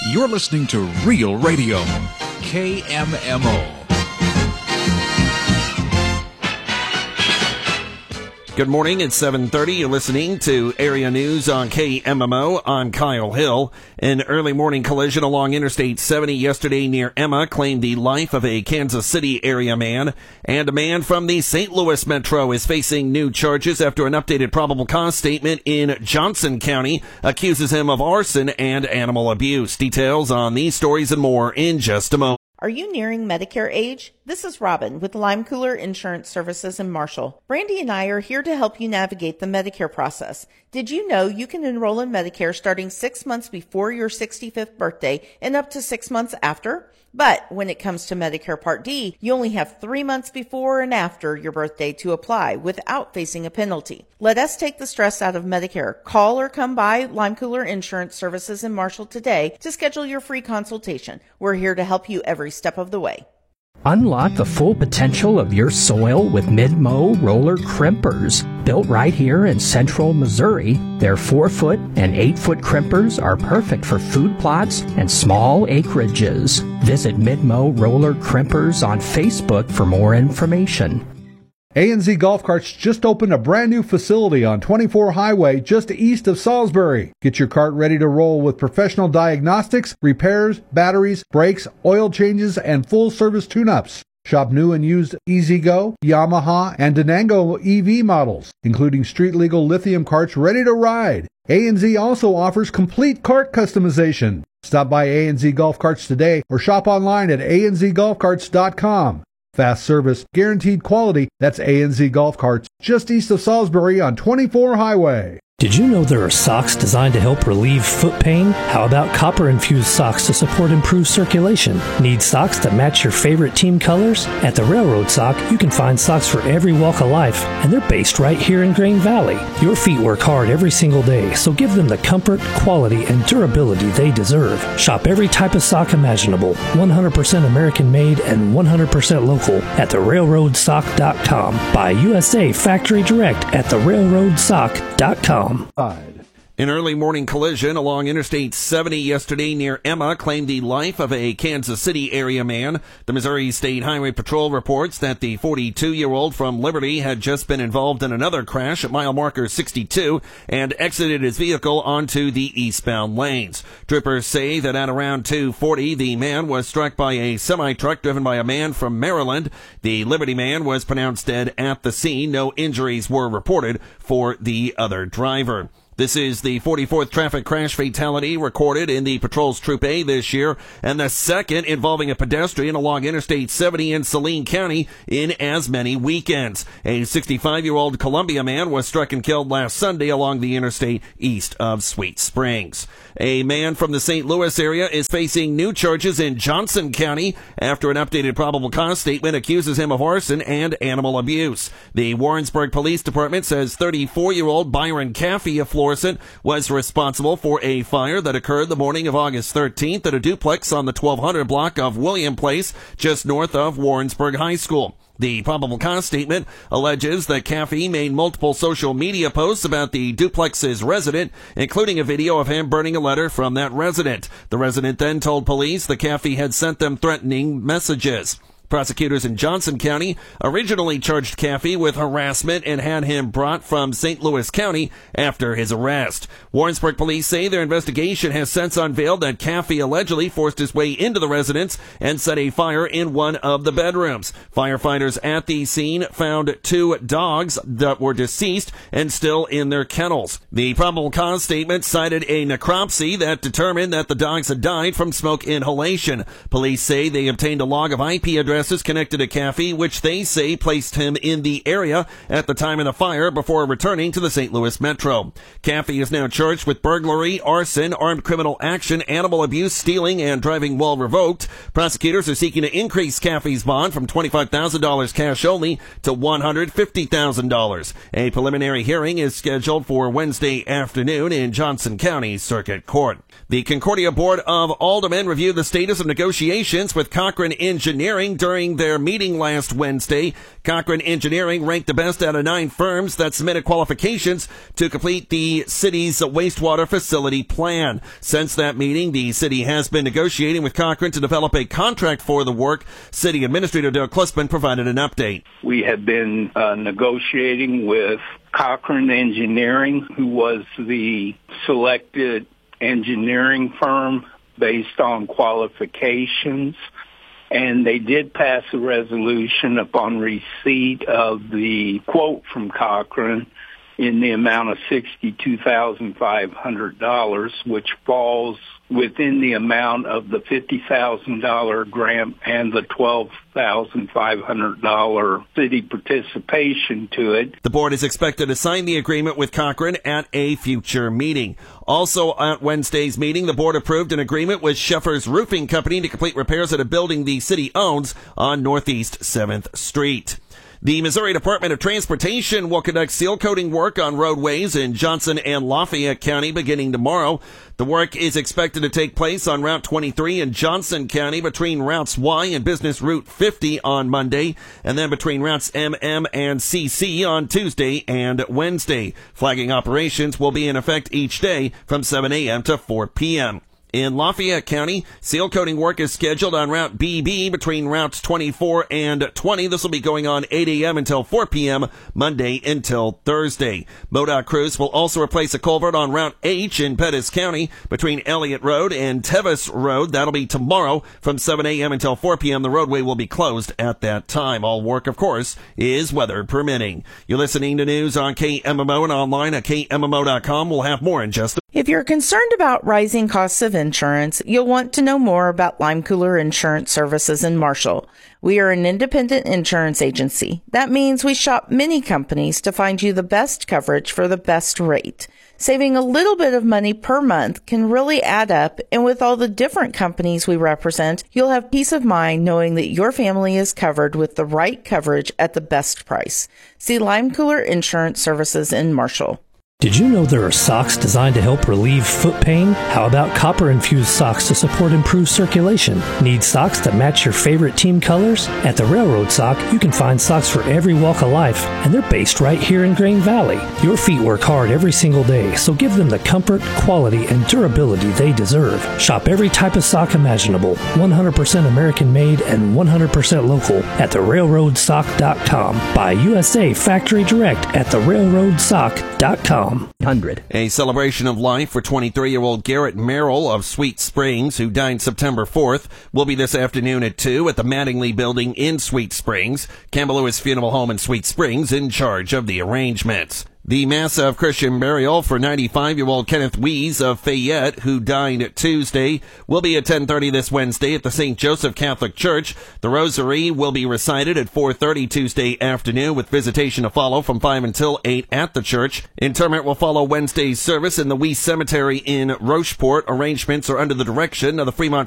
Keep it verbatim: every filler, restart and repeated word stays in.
You're listening to Real Radio, K M M O. Good morning, it's seven thirty. You're listening to Area News on K M M O. I'm Kyle Hill. An early morning collision along Interstate seventy yesterday near Emma claimed the life of a Kansas City area man. And a man from the Saint Louis Metro is facing new charges after an updated probable cause statement in Johnson County accuses him of arson and animal abuse. Details on these stories and more in just a moment. Are you nearing Medicare age? This is Robin with Lime Cooler Insurance Services in Marshall. Brandy and I are here to help you navigate the Medicare process. Did you know you can enroll in Medicare starting six months before your sixty-fifth birthday and up to six months after? But when it comes to Medicare Part D, you only have three months before and after your birthday to apply without facing a penalty. Let us take the stress out of Medicare. Call or come by Lime Cooler Insurance Services in Marshall today to schedule your free consultation. We're here to help you every step of the way. Unlock the full potential of your soil with Mid-Mow roller crimpers. Built right here in central Missouri, their four-foot and eight-foot crimpers are perfect for food plots and small acreages. Visit Mid-Mow roller crimpers on Facebook for more information. A N Z Golf Carts just opened a brand new facility on twenty-four Highway just east of Salisbury. Get your cart ready to roll with professional diagnostics, repairs, batteries, brakes, oil changes, and full-service tune-ups. Shop new and used E-Z-Go, Yamaha, and Denango E V models, including street-legal lithium carts ready to ride. A N Z also offers complete cart customization. Stop by A N Z Golf Carts today or shop online at A N Z golf carts dot com. Fast service, guaranteed quality. That's A N Z Golf Carts, just east of Salisbury on twenty-four Highway. Did you know there are socks designed to help relieve foot pain? How about copper-infused socks to support improved circulation? Need socks that match your favorite team colors? At the Railroad Sock, you can find socks for every walk of life, and they're based right here in Grain Valley. Your feet work hard every single day, so give them the comfort, quality, and durability they deserve. Shop every type of sock imaginable, one hundred percent American-made and one hundred percent local at the railroad sock dot com. Buy U S A Factory Direct at the railroad sock dot com. An early morning collision along Interstate seventy yesterday near Emma claimed the life of a Kansas City area man. The Missouri State Highway Patrol reports that the forty-two-year-old from Liberty had just been involved in another crash at mile marker sixty-two and exited his vehicle onto the eastbound lanes. Troopers say that at around two forty, the man was struck by a semi-truck driven by a man from Maryland. The Liberty man was pronounced dead at the scene. No injuries were reported for the other driver. This is the forty-fourth traffic crash fatality recorded in the patrol's Troop A this year, and the second involving a pedestrian along Interstate seventy in Saline County in as many weekends. A sixty-five-year-old Columbia man was struck and killed last Sunday along the interstate east of Sweet Springs. A man from the Saint Louis area is facing new charges in Johnson County after an updated probable cause statement accuses him of arson and animal abuse. The Warrensburg Police Department says thirty-four-year-old Byron Caffey of Florissant was responsible for a fire that occurred the morning of August thirteenth at a duplex on the twelve hundred block of William Place, just north of Warrensburg High School. The probable cause statement alleges that Caffey made multiple social media posts about the duplex's resident, including a video of him burning a letter from that resident. The resident then told police that Caffey had sent them threatening messages. Prosecutors in Johnson County originally charged Caffey with harassment and had him brought from Saint Louis County after his arrest. Warrensburg police say their investigation has since unveiled that Caffey allegedly forced his way into the residence and set a fire in one of the bedrooms. Firefighters at the scene found two dogs that were deceased and still in their kennels. The probable cause statement cited a necropsy that determined that the dogs had died from smoke inhalation. Police say they obtained a log of I P addresses connected to Caffey, which they say placed him in the area at the time of the fire before returning to the Saint Louis Metro. Caffey is now charged with burglary, arson, armed criminal action, animal abuse, stealing, and driving while revoked. Prosecutors are seeking to increase Caffey's bond from twenty-five thousand dollars cash only to one hundred fifty thousand dollars. A preliminary hearing is scheduled for Wednesday afternoon in Johnson County Circuit Court. The Concordia Board of Aldermen reviewed the status of negotiations with Cochran Engineering during their meeting last Wednesday. Cochrane Engineering ranked the best out of nine firms that submitted qualifications to complete the city's wastewater facility plan. Since that meeting, the city has been negotiating with Cochrane to develop a contract for the work. City Administrator Doug Klusman provided an update. We have been uh, negotiating with Cochrane Engineering, who was the selected engineering firm based on qualifications. And they did pass a resolution upon receipt of the quote from Cochrane in the amount of sixty-two thousand five hundred dollars, which falls within the amount of the fifty thousand dollars grant and the twelve thousand five hundred dollars city participation to it. The board is expected to sign the agreement with Cochrane at a future meeting. Also at Wednesday's meeting, the board approved an agreement with Sheffers Roofing Company to complete repairs at a building the city owns on Northeast seventh Street. The Missouri Department of Transportation will conduct seal coating work on roadways in Johnson and Lafayette County beginning tomorrow. The work is expected to take place on Route twenty-three in Johnson County between routes Y and Business Route fifty on Monday, and then between routes M M and C C on Tuesday and Wednesday. Flagging operations will be in effect each day from seven a.m. to four p.m. In Lafayette County, seal coating work is scheduled on Route B B between routes twenty-four and twenty. This will be going on eight a.m. until four p.m. Monday until Thursday. MoDOT crews will also replace a culvert on Route H in Pettis County between Elliott Road and Tevis Road. That'll be tomorrow from seven a.m. until four p.m. The roadway will be closed at that time. All work, of course, is weather permitting. You're listening to news on K M M O and online at K M M O dot com. We'll have more in just a If you're concerned about rising costs of insurance, you'll want to know more about Lime Cooler Insurance Services in Marshall. We are an independent insurance agency. That means we shop many companies to find you the best coverage for the best rate. Saving a little bit of money per month can really add up, and with all the different companies we represent, you'll have peace of mind knowing that your family is covered with the right coverage at the best price. See Lime Cooler Insurance Services in Marshall. Did you know there are socks designed to help relieve foot pain? How about copper-infused socks to support improved circulation? Need socks that match your favorite team colors? At the Railroad Sock, you can find socks for every walk of life, and they're based right here in Grain Valley. Your feet work hard every single day, so give them the comfort, quality, and durability they deserve. Shop every type of sock imaginable, one hundred percent American-made and one hundred percent local at the railroad sock dot com. Buy U S A factory direct at the railroad sock dot com. Hundred. A celebration of life for twenty-three-year-old Garrett Merrill of Sweet Springs, who died September fourth, will be this afternoon at two at the Mattingly Building in Sweet Springs. Campbell Lewis Funeral Home in Sweet Springs in charge of the arrangements. The Mass of Christian burial for ninety-five-year-old Kenneth Wees of Fayette, who died Tuesday, will be at ten thirty this Wednesday at the Saint Joseph Catholic Church. The Rosary will be recited at four thirty Tuesday afternoon, with visitation to follow from five until eight at the church. Interment will follow Wednesday's service in the Wees Cemetery in Rocheport. Arrangements are under the direction of the Fremont